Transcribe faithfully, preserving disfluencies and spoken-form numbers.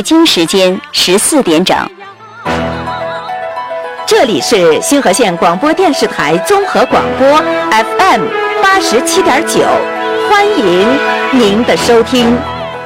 京时间十四点整。 这里是星河县广播电视台综合广播 F M 八十七点九，欢迎您的收听。